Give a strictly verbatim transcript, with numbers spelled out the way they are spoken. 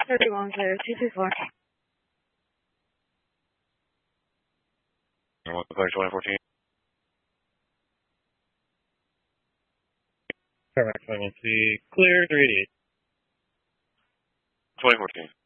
thirty-one clear, two two four. one clear, twenty fourteen. Correct, one C, clear, three eighty-eight. twenty fourteen.